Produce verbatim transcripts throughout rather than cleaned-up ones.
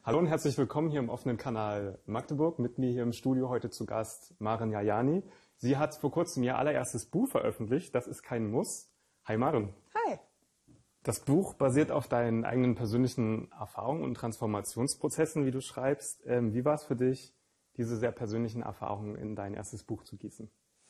Hallo und herzlich willkommen hier im offenen Kanal Magdeburg. Mit mir hier im Studio heute zu Gast Maren Jajani. Sie hat vor kurzem ihr allererstes Buch veröffentlicht, Das ist kein Muss. Hi Maren. Hi. Das Buch basiert auf deinen eigenen persönlichen Erfahrungen und Transformationsprozessen, wie du schreibst. Ähm, wie war es für dich, diese sehr persönlichen Erfahrungen in dein erstes Buch zu gießen?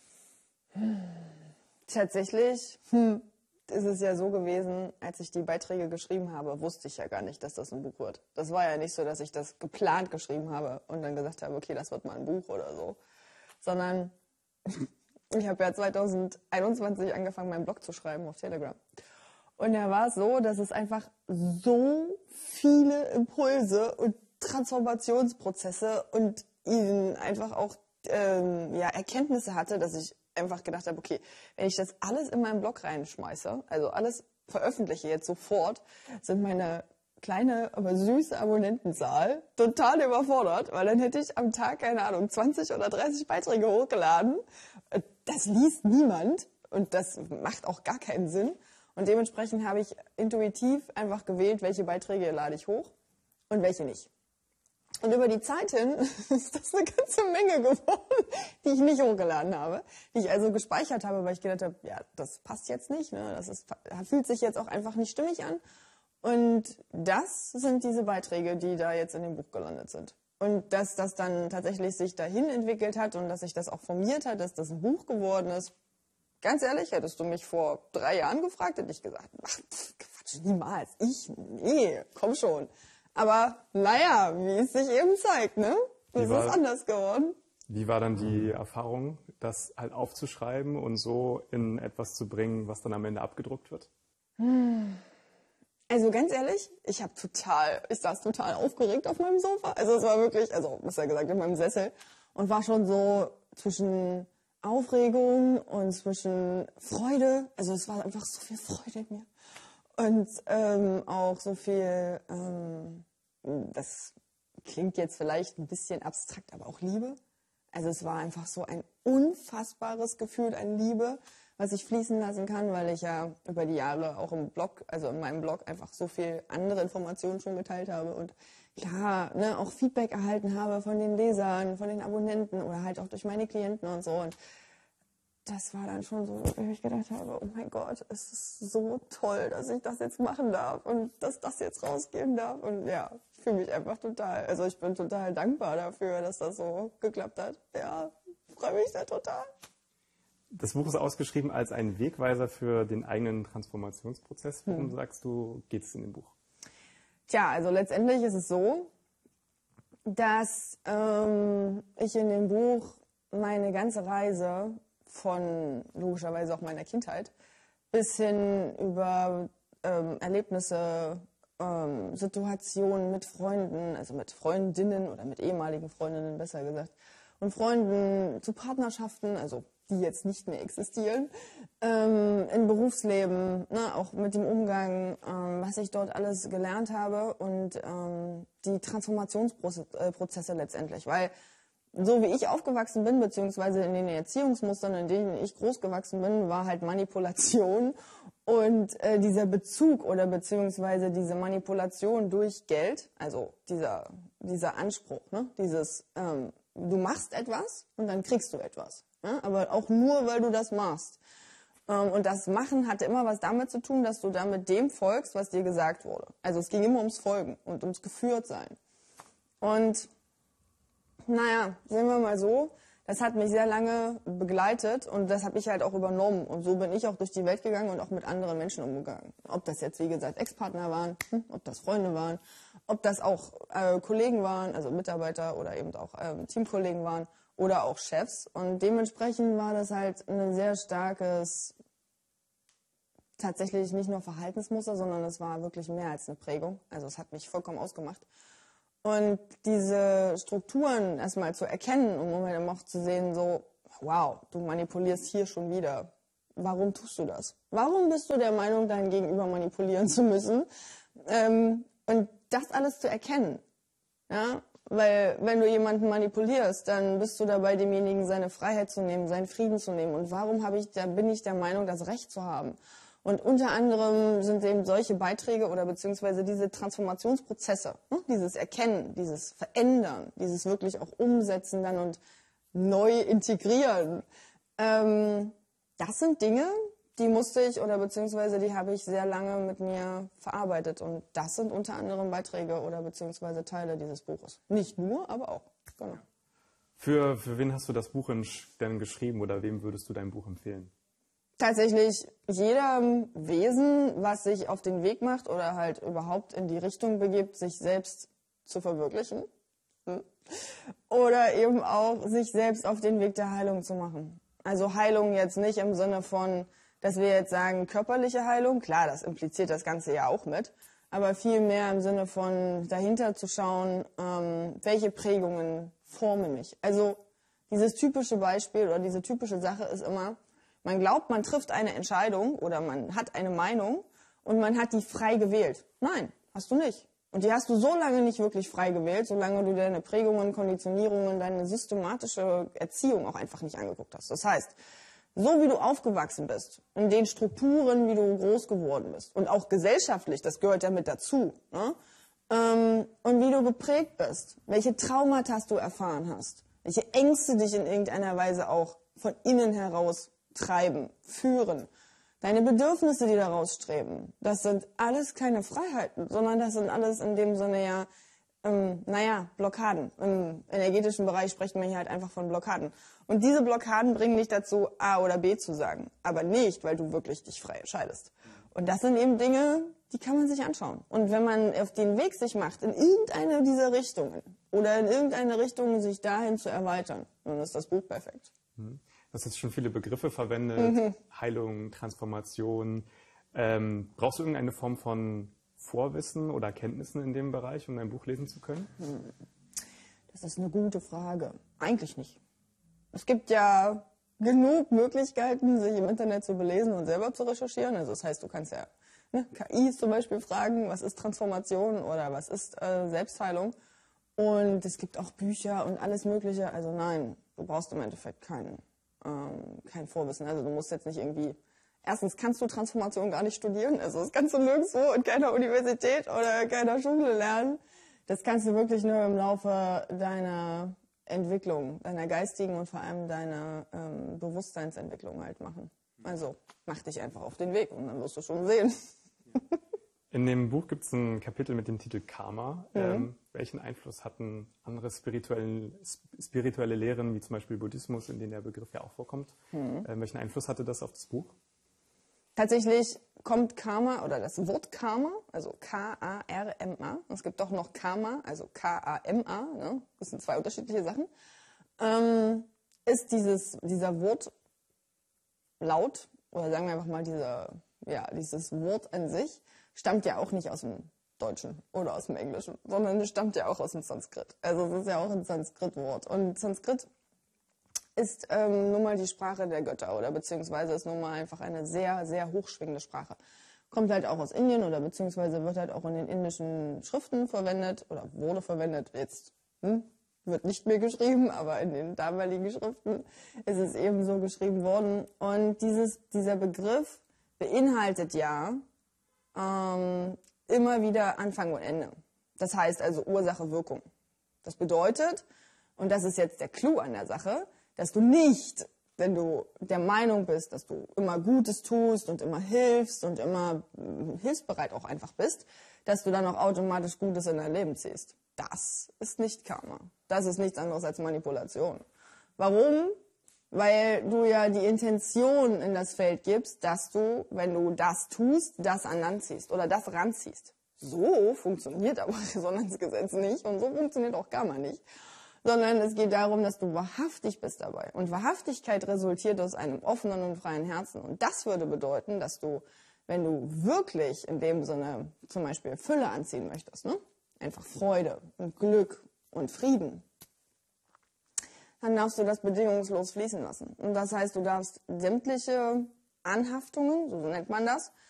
Tatsächlich hm, ist es ja so gewesen, als ich die Beiträge geschrieben habe, wusste ich ja gar nicht, dass das ein Buch wird. Das war ja nicht so, dass ich das geplant geschrieben habe und dann gesagt habe, okay, das wird mal ein Buch oder so. Sondern ich habe ja zwanzig einundzwanzig angefangen, meinen Blog zu schreiben auf Telegram. Und da war es so, dass es einfach so viele Impulse und Transformationsprozesse und ihnen einfach auch ähm, ja, Erkenntnisse hatte, dass ich einfach gedacht habe, okay, wenn ich das alles in meinen Blog reinschmeiße, also alles veröffentliche jetzt sofort, sind meine kleine, aber süße Abonnentenzahl total überfordert, weil dann hätte ich am Tag, keine Ahnung, zwanzig oder dreißig Beiträge hochgeladen. Das liest niemand und das macht auch gar keinen Sinn. Und dementsprechend habe ich intuitiv einfach gewählt, welche Beiträge lade ich hoch und welche nicht. Und über die Zeit hin ist das eine ganze Menge geworden, die ich nicht hochgeladen habe, die ich also gespeichert habe, weil ich gedacht habe, ja, das passt jetzt nicht, ne? Das ist, fühlt sich jetzt auch einfach nicht stimmig an. Und das sind diese Beiträge, die da jetzt in dem Buch gelandet sind. Und dass das dann tatsächlich sich dahin entwickelt hat und dass sich das auch formiert hat, dass das ein Buch geworden ist. Ganz ehrlich, hättest du mich vor drei Jahren gefragt, hätte ich gesagt, ach, pff, Quatsch, niemals, ich, nee, komm schon. Aber naja, wie es sich eben zeigt, ne? Es ist anders geworden. Wie war dann die Erfahrung, das halt aufzuschreiben und so in etwas zu bringen, was dann am Ende abgedruckt wird? Also ganz ehrlich, ich habe total, ich saß total aufgeregt auf meinem Sofa. Also es war wirklich, also besser gesagt in meinem Sessel und war schon so zwischen Aufregung und zwischen Freude. Also es war einfach so viel Freude in mir. Und ähm, auch so viel, ähm, das klingt jetzt vielleicht ein bisschen abstrakt, aber auch Liebe. Also es war einfach so ein unfassbares Gefühl an Liebe, was ich fließen lassen kann, weil ich ja über die Jahre auch im Blog, also in meinem Blog einfach so viel andere Informationen schon geteilt habe und klar, ne, auch Feedback erhalten habe von den Lesern, von den Abonnenten oder halt auch durch meine Klienten und so. Und das war dann schon so, wie ich gedacht habe, oh mein Gott, es ist so toll, dass ich das jetzt machen darf und dass das jetzt rausgehen darf. Und ja, ich fühle mich einfach total, also ich bin total dankbar dafür, dass das so geklappt hat. Ja, freue mich da total. Das Buch ist ausgeschrieben als ein Wegweiser für den eigenen Transformationsprozess. Worum hm. sagst du, geht es in dem Buch? Tja, also letztendlich ist es so, dass ähm, ich in dem Buch meine ganze Reise von logischerweise auch meiner Kindheit bis hin über ähm, Erlebnisse, ähm, Situationen mit Freunden, also mit Freundinnen oder mit ehemaligen Freundinnen besser gesagt, und Freunden zu Partnerschaften, also die jetzt nicht mehr existieren, ähm, im Berufsleben, ne, auch mit dem Umgang, ähm, was ich dort alles gelernt habe und ähm, die Transformationsprozesse letztendlich, weil so wie ich aufgewachsen bin, beziehungsweise in den Erziehungsmustern, in denen ich groß gewachsen bin, war halt Manipulation und äh, dieser Bezug oder beziehungsweise diese Manipulation durch Geld, also dieser, dieser Anspruch, ne? Dieses, ähm, du machst etwas und dann kriegst du etwas, ne? Aber auch nur, weil du das machst. Ähm, und das Machen hatte immer was damit zu tun, dass du damit dem folgst, was dir gesagt wurde. Also es ging immer ums Folgen und ums Geführtsein. Und naja, sehen wir mal so, das hat mich sehr lange begleitet und das habe ich halt auch übernommen. Und so bin ich auch durch die Welt gegangen und auch mit anderen Menschen umgegangen. Ob das jetzt, wie gesagt, Ex-Partner waren, hm, ob das Freunde waren, ob das auch äh, Kollegen waren, also Mitarbeiter oder eben auch ähm, Teamkollegen waren oder auch Chefs. Und dementsprechend war das halt ein sehr starkes, tatsächlich nicht nur Verhaltensmuster, sondern es war wirklich mehr als eine Prägung. Also es hat mich vollkommen ausgemacht. Und diese Strukturen erstmal zu erkennen und um auch zu sehen, so, wow, du manipulierst hier schon wieder. Warum tust du das? Warum bist du der Meinung, dein Gegenüber manipulieren zu müssen? Ähm, und das alles zu erkennen. Ja? Weil wenn du jemanden manipulierst, dann bist du dabei, demjenigen seine Freiheit zu nehmen, seinen Frieden zu nehmen. Und warum habe ich, da bin ich der Meinung, das Recht zu haben? Und unter anderem sind eben solche Beiträge oder beziehungsweise diese Transformationsprozesse, ne? Dieses Erkennen, dieses Verändern, dieses wirklich auch Umsetzen dann und neu integrieren. Ähm, das sind Dinge, die musste ich oder beziehungsweise die habe ich sehr lange mit mir verarbeitet. Und das sind unter anderem Beiträge oder beziehungsweise Teile dieses Buches. Nicht nur, aber auch. Genau. Für, für wen hast du das Buch denn geschrieben oder wem würdest du dein Buch empfehlen? Tatsächlich jedem Wesen, was sich auf den Weg macht oder halt überhaupt in die Richtung begibt, sich selbst zu verwirklichen. Hm? Oder eben auch sich selbst auf den Weg der Heilung zu machen. Also Heilung jetzt nicht im Sinne von, dass wir jetzt sagen, körperliche Heilung. Klar, das impliziert das Ganze ja auch mit. Aber vielmehr im Sinne von dahinter zu schauen, ähm, welche Prägungen formen mich. Also dieses typische Beispiel oder diese typische Sache ist immer, man glaubt, man trifft eine Entscheidung oder man hat eine Meinung und man hat die frei gewählt. Nein, hast du nicht. Und die hast du so lange nicht wirklich frei gewählt, solange du deine Prägungen, Konditionierungen, deine systematische Erziehung auch einfach nicht angeguckt hast. Das heißt, so wie du aufgewachsen bist, in den Strukturen, wie du groß geworden bist und auch gesellschaftlich, das gehört ja mit dazu, ne? ähm, und wie du geprägt bist, welche Traumata du erfahren hast, welche Ängste dich in irgendeiner Weise auch von innen heraus treiben, führen, deine Bedürfnisse, die daraus streben, das sind alles keine Freiheiten, sondern das sind alles in dem Sinne ja, ähm, naja, Blockaden. Im energetischen Bereich sprechen wir hier halt einfach von Blockaden. Und diese Blockaden bringen dich dazu, A oder B zu sagen, aber nicht, weil du wirklich dich frei entscheidest. Und das sind eben Dinge, die kann man sich anschauen. Und wenn man auf den Weg sich macht, in irgendeine dieser Richtungen oder in irgendeine Richtung sich dahin zu erweitern, dann ist das Buch perfekt. Mhm. Du hast jetzt schon viele Begriffe verwendet, mhm. Heilung, Transformation. Ähm, brauchst du irgendeine Form von Vorwissen oder Kenntnissen in dem Bereich, um dein Buch lesen zu können? Das ist eine gute Frage. Eigentlich nicht. Es gibt ja genug Möglichkeiten, sich im Internet zu belesen und selber zu recherchieren. Also das heißt, du kannst ja ne, K I zum Beispiel fragen, was ist Transformation oder was ist äh, Selbstheilung. Und es gibt auch Bücher und alles Mögliche. Also nein, du brauchst im Endeffekt keinen. Ähm, kein Vorwissen. Also du musst jetzt nicht irgendwie, erstens kannst du Transformation gar nicht studieren, also das kannst du nirgendwo in keiner Universität oder keiner Schule lernen. Das kannst du wirklich nur im Laufe deiner Entwicklung, deiner geistigen und vor allem deiner ähm, Bewusstseinsentwicklung halt machen. Also mach dich einfach auf den Weg und dann wirst du schon sehen. In dem Buch gibt es ein Kapitel mit dem Titel Karma. Mhm. Ähm, welchen Einfluss hatten andere spirituelle, spirituelle Lehren, wie zum Beispiel Buddhismus, in denen der Begriff ja auch vorkommt? Mhm. Ähm, welchen Einfluss hatte das auf das Buch? Tatsächlich kommt Karma oder das Wort Karma, also K A R M A, es gibt doch noch Karma, also K A M A, ne? Das sind zwei unterschiedliche Sachen, ähm, ist dieses, dieser Wortlaut, oder sagen wir einfach mal dieser, ja, dieses Wort an sich, stammt ja auch nicht aus dem Deutschen oder aus dem Englischen, sondern es stammt ja auch aus dem Sanskrit. Also es ist ja auch ein Sanskrit-Wort. Und Sanskrit ist ähm, nun mal die Sprache der Götter oder beziehungsweise ist nun mal einfach eine sehr, sehr hochschwingende Sprache. Kommt halt auch aus Indien oder beziehungsweise wird halt auch in den indischen Schriften verwendet oder wurde verwendet. Jetzt hm, wird nicht mehr geschrieben, aber in den damaligen Schriften ist es eben so geschrieben worden. Und dieses, dieser Begriff beinhaltet ja ähm, immer wieder Anfang und Ende. Das heißt also Ursache, Wirkung. Das bedeutet, und das ist jetzt der Clou an der Sache, dass du nicht, wenn du der Meinung bist, dass du immer Gutes tust und immer hilfst und immer hilfsbereit auch einfach bist, dass du dann auch automatisch Gutes in dein Leben ziehst. Das ist nicht Karma. Das ist nichts anderes als Manipulation. Warum? Weil du ja die Intention in das Feld gibst, dass du, wenn du das tust, das an Land ziehst oder das ranziehst. So funktioniert aber Resonanzgesetz nicht und so funktioniert auch Karma nicht. Sondern es geht darum, dass du wahrhaftig bist dabei. Und Wahrhaftigkeit resultiert aus einem offenen und freien Herzen. Und das würde bedeuten, dass du, wenn du wirklich in dem Sinne zum Beispiel Fülle anziehen möchtest, ne? Einfach Freude und Glück und Frieden, dann darfst du das bedingungslos fließen lassen. Und das heißt, du darfst sämtliche Anhaftungen, so nennt man das,